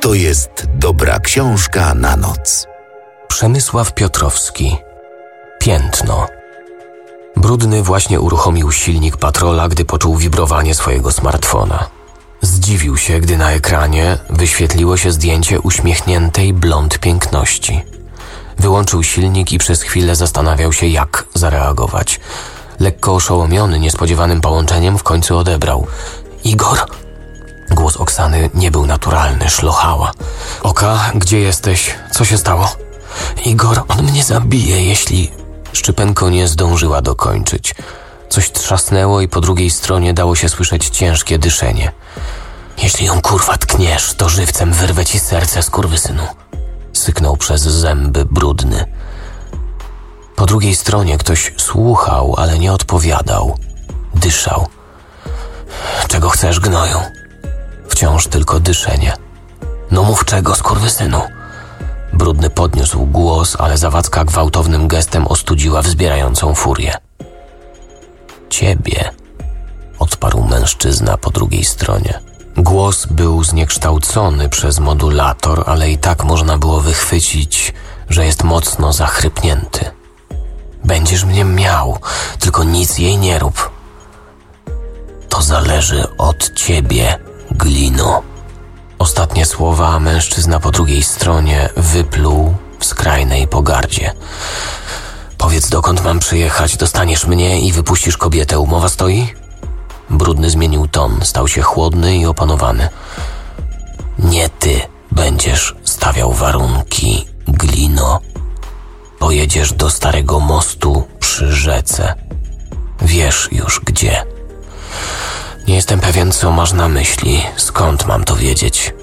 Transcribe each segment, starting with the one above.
To jest dobra książka na noc. Przemysław Piotrowski. Piętno. Brudny właśnie uruchomił silnik patrola, gdy poczuł wibrowanie swojego smartfona. Zdziwił się, gdy na ekranie wyświetliło się zdjęcie uśmiechniętej blond piękności. Wyłączył silnik i przez chwilę zastanawiał się, jak zareagować. Lekko oszołomiony niespodziewanym połączeniem w końcu odebrał. Igor? Głos Oksany nie był naturalny, szlochała. Oka, gdzie jesteś? Co się stało? Igor, on mnie zabije, jeśli... Szczypenko nie zdążyła dokończyć. Coś trzasnęło i po drugiej stronie dało się słyszeć ciężkie dyszenie. Jeśli ją kurwa tkniesz, to żywcem wyrwę ci serce, skurwysynu. Syknął przez zęby Brudny. Po drugiej stronie ktoś słuchał, ale nie odpowiadał. Dyszał. Czego chcesz, gnoju? Wciąż tylko dyszenie. No mów czego, skurwysynu? Brudny podniósł głos, ale Zawadzka gwałtownym gestem ostudziła wzbierającą furię. Ciebie, odparł mężczyzna po drugiej stronie. Głos był zniekształcony przez modulator, ale i tak można było wychwycić, że jest mocno zachrypnięty. Będziesz mnie miał, tylko nic jej nie rób. To zależy od ciebie, glino. Ostatnie słowa mężczyzna po drugiej stronie wypluł w skrajnej pogardzie. Powiedz, dokąd mam przyjechać, dostaniesz mnie i wypuścisz kobietę, umowa stoi? Brudny zmienił ton, stał się chłodny i opanowany. Nie ty będziesz stawiał warunki, glino. Pojedziesz do Starego Mostu przy rzece. Wiesz już gdzie. Nie jestem pewien, co masz na myśli. Skąd mam to wiedzieć?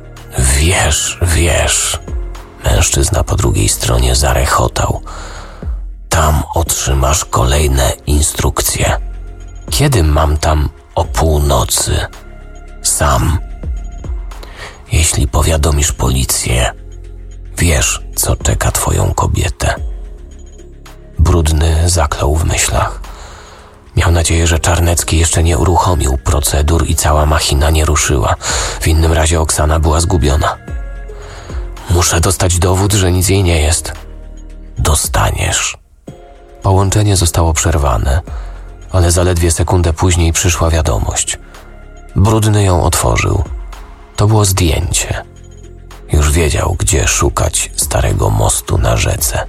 Wiesz. Mężczyzna po drugiej stronie zarechotał. Tam otrzymasz kolejne instrukcje. Kiedy mam tam o północy? Sam. Jeśli powiadomisz policję, wiesz, co czeka twoją kobietę. Brudny zaklął w myślach. Miał nadzieję, że Czarnecki jeszcze nie uruchomił procedur i cała machina nie ruszyła. W innym razie Oksana była zgubiona. Muszę dostać dowód, że nic jej nie jest. Dostaniesz. Połączenie zostało przerwane, ale zaledwie sekundę później przyszła wiadomość. Brudny ją otworzył. To było zdjęcie. Już wiedział, gdzie szukać Starego Mostu na rzece.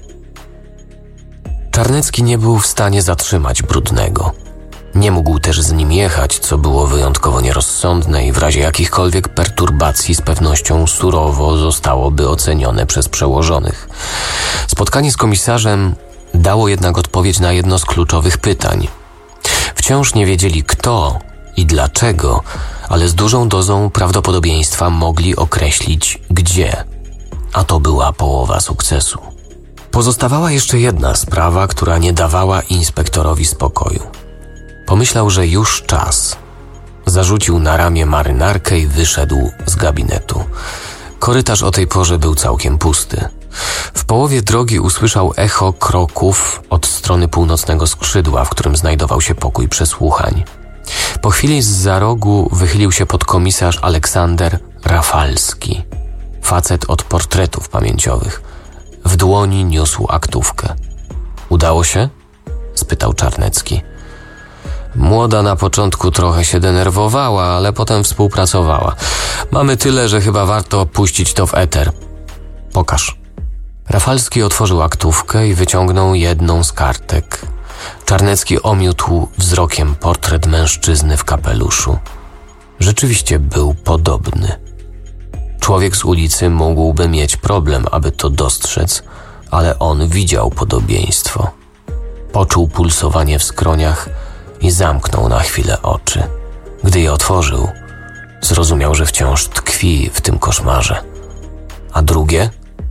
Czarnecki nie był w stanie zatrzymać Brudnego. Nie mógł też z nim jechać, co było wyjątkowo nierozsądne i w razie jakichkolwiek perturbacji z pewnością surowo zostałoby ocenione przez przełożonych. Spotkanie z komisarzem dało jednak odpowiedź na jedno z kluczowych pytań. Wciąż nie wiedzieli kto i dlaczego, ale z dużą dozą prawdopodobieństwa mogli określić gdzie. A to była połowa sukcesu. Pozostawała jeszcze jedna sprawa, która nie dawała inspektorowi spokoju. Pomyślał, że już czas. Zarzucił na ramię marynarkę i wyszedł z gabinetu. Korytarz o tej porze był całkiem pusty. W połowie drogi usłyszał echo kroków od strony północnego skrzydła, w którym znajdował się pokój przesłuchań. Po chwili zza rogu wychylił się podkomisarz Aleksander Rafalski. Facet od portretów pamięciowych. W dłoni niósł aktówkę. Udało się? Spytał Czarnecki. Młoda na początku trochę się denerwowała, ale potem współpracowała. Mamy tyle, że chyba warto puścić to w eter. Pokaż. Rafalski otworzył aktówkę i wyciągnął jedną z kartek. Czarnecki omiótł wzrokiem portret mężczyzny w kapeluszu. Rzeczywiście był podobny. Człowiek z ulicy mógłby mieć problem, aby to dostrzec, ale on widział podobieństwo. Poczuł pulsowanie w skroniach i zamknął na chwilę oczy. Gdy je otworzył, zrozumiał, że wciąż tkwi w tym koszmarze. A drugie?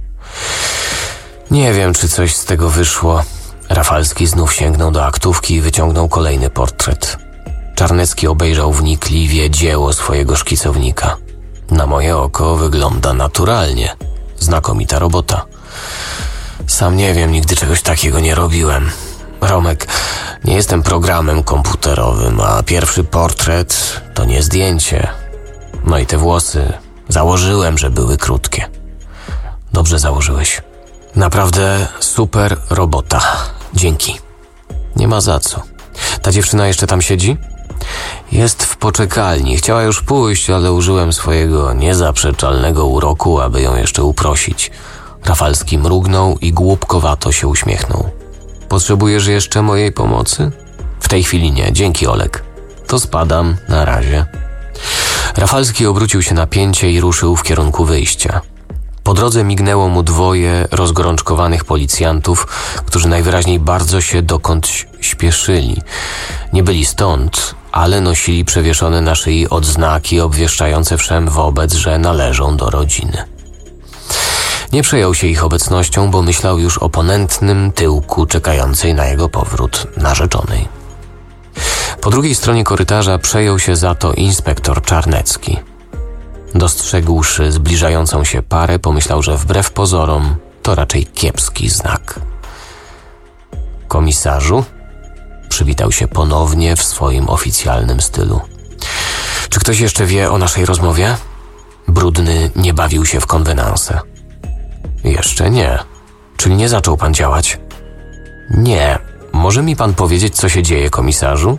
Nie wiem, czy coś z tego wyszło. Rafalski znów sięgnął do aktówki i wyciągnął kolejny portret. Czarnecki obejrzał wnikliwie dzieło swojego szkicownika. Na moje oko wygląda naturalnie. Znakomita robota. Sam nie wiem, nigdy czegoś takiego nie robiłem. Romek, nie jestem programem komputerowym, a pierwszy portret to nie zdjęcie. No i te włosy, Założyłem, że były krótkie. Dobrze założyłeś. Naprawdę super robota. Dzięki. Nie ma za co. Ta dziewczyna jeszcze tam siedzi? Jest w poczekalni. Chciała już pójść, ale użyłem swojego niezaprzeczalnego uroku, aby ją jeszcze uprosić. Rafalski mrugnął i głupkowato się uśmiechnął. Potrzebujesz jeszcze mojej pomocy? W tej chwili nie. Dzięki, Olek. To spadam. Na razie. Rafalski obrócił się na pięcie i ruszył w kierunku wyjścia. Po drodze mignęło mu dwoje rozgorączkowanych policjantów, którzy najwyraźniej bardzo się dokądś śpieszyli. Nie byli stąd, ale nosili przewieszone na szyi odznaki obwieszczające wszem wobec, że należą do rodziny. Nie przejął się ich obecnością, bo myślał już o ponętnym tyłku czekającej na jego powrót narzeczonej. Po drugiej stronie korytarza przejął się za to inspektor Czarnecki. Dostrzegłszy zbliżającą się parę, pomyślał, że wbrew pozorom to raczej kiepski znak. Komisarzu? Przywitał się ponownie w swoim oficjalnym stylu. Czy ktoś jeszcze wie o naszej rozmowie? Brudny nie bawił się w konwenanse. Jeszcze nie. Czyli nie zaczął pan działać? Nie. Może mi pan powiedzieć, co się dzieje, komisarzu?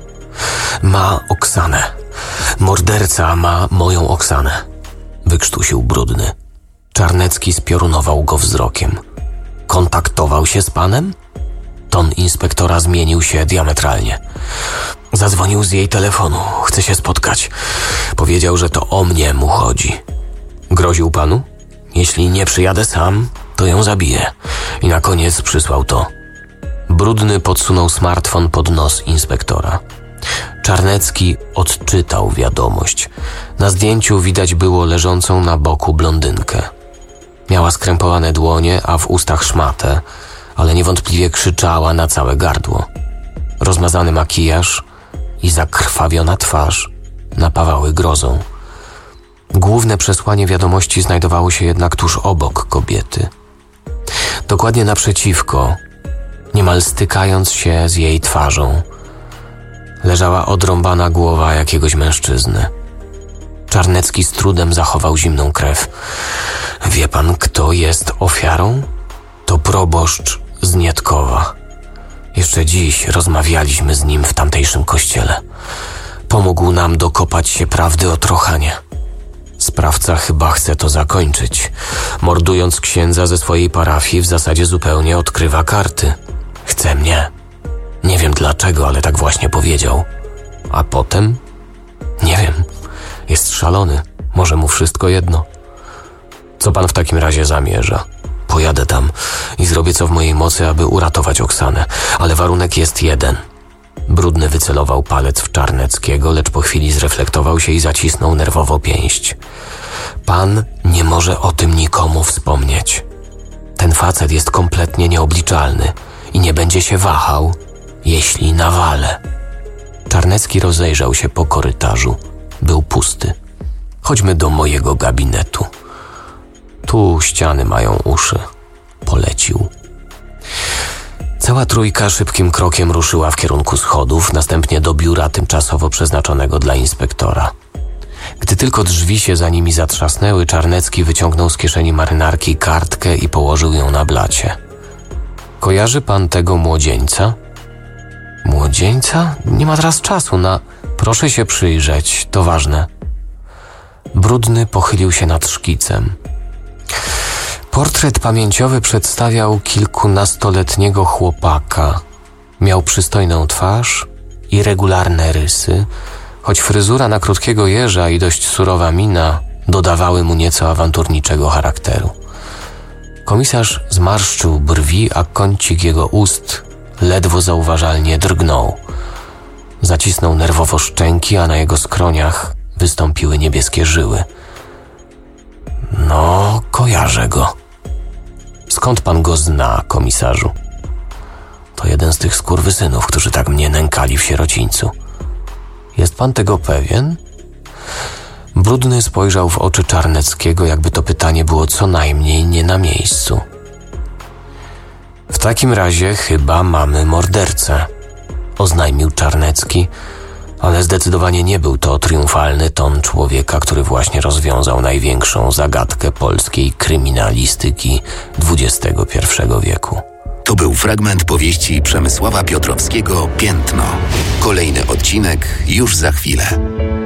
Ma Oksanę. Morderca ma moją Oksanę. Wykrztusił Brudny. Czarnecki spiorunował go wzrokiem. Kontaktował się z panem? Ton inspektora zmienił się diametralnie. Zadzwonił z jej telefonu. Chce się spotkać. Powiedział, że to o mnie mu chodzi. Groził panu? Jeśli nie przyjadę sam, to ją zabiję. I na koniec przysłał to. Brudny podsunął smartfon pod nos inspektora. Czarnecki odczytał wiadomość. Na zdjęciu widać było leżącą na boku blondynkę. Miała skrępowane dłonie, a w ustach szmatę, ale niewątpliwie krzyczała na całe gardło. Rozmazany makijaż i zakrwawiona twarz napawały grozą. Główne przesłanie wiadomości znajdowało się jednak tuż obok kobiety. Dokładnie naprzeciwko, niemal stykając się z jej twarzą, leżała odrąbana głowa jakiegoś mężczyzny. Czarnecki z trudem zachował zimną krew. Wie pan, kto jest ofiarą? To proboszcz z Nietkowa. Jeszcze dziś rozmawialiśmy z nim w tamtejszym kościele. Pomógł nam dokopać się prawdy o Trochanie. Sprawca chyba chce to zakończyć. Mordując księdza ze swojej parafii, w zasadzie zupełnie odkrywa karty. Chce mnie. Nie wiem dlaczego, ale tak właśnie powiedział. A potem? Nie wiem. Jest szalony. Może mu wszystko jedno. Co pan w takim razie zamierza? Pojadę tam i zrobię co w mojej mocy, aby uratować Oksanę. Ale warunek jest jeden. Brudny wycelował palec w Czarneckiego, lecz po chwili zreflektował się i zacisnął nerwowo pięść. Pan nie może o tym nikomu wspomnieć. Ten facet jest kompletnie nieobliczalny i nie będzie się wahał, jeśli nawalę. Czarnecki rozejrzał się po korytarzu. Był pusty. Chodźmy do mojego gabinetu. Tu ściany mają uszy. Polecił. Cała trójka szybkim krokiem ruszyła w kierunku schodów, następnie do biura tymczasowo przeznaczonego dla inspektora. Gdy tylko drzwi się za nimi zatrzasnęły, Czarnecki wyciągnął z kieszeni marynarki kartkę i położył ją na blacie. Kojarzy pan tego młodzieńca? Młodzieńca? Nie ma teraz czasu na... Proszę się przyjrzeć, to ważne. Brudny pochylił się nad szkicem. Portret pamięciowy przedstawiał kilkunastoletniego chłopaka. Miał przystojną twarz i regularne rysy, choć fryzura na krótkiego jeża i dość surowa mina dodawały mu nieco awanturniczego charakteru. Komisarz zmarszczył brwi, a kącik jego ust ledwo zauważalnie drgnął. Zacisnął nerwowo szczęki, a na jego skroniach wystąpiły niebieskie żyły. No, kojarzę go. Skąd pan go zna, komisarzu? To jeden z tych skurwysynów, którzy tak mnie nękali w sierocińcu. Jest pan tego pewien? Brudny spojrzał w oczy Czarneckiego, jakby to pytanie było co najmniej nie na miejscu. W takim razie chyba mamy mordercę, oznajmił Czarnecki, Ale zdecydowanie nie był to triumfalny ton człowieka, który właśnie rozwiązał największą zagadkę polskiej kryminalistyki XXI wieku. To był fragment powieści Przemysława Piotrowskiego „Piętno”. Kolejny odcinek już za chwilę.